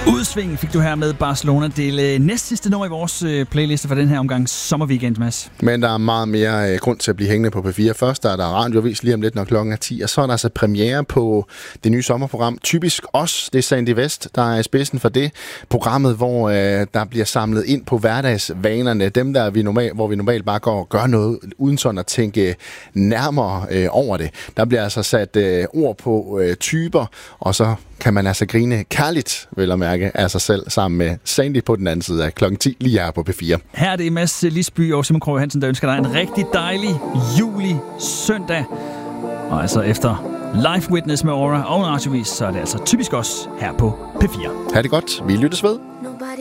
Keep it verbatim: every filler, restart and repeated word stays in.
Udsving fik du her med Barcelona. Det er næst sidste nummer i vores playliste for den her omgang sommerweekend, Mads. Men der er meget mere grund til at blive hængende på P fire. Først der er der radioavis lige om lidt, når klokken er ti, og så er der altså premiere på det nye sommerprogram Typisk Os. Det er Sandy West, der er i spidsen for det. Programmet, hvor øh, der bliver samlet ind på hverdagsvanerne. Dem, der vi normalt, hvor vi normalt bare går og gør noget, uden sådan at tænke nærmere øh, over det. Der bliver altså sat øh, ord på øh, typer, og så kan man altså grine kærligt, vil jeg mærke, af sig selv, sammen med Sandy på den anden side af klokken ti, lige her på P fire. Her er det Mads Lisby og Simon Krog Hansen, der ønsker dig en rigtig dejlig juli søndag. Og altså efter Live Witness med Aura og radiovis, så er det altså Typisk Os her på P fire. Ha' det godt. Vi lyttes ved.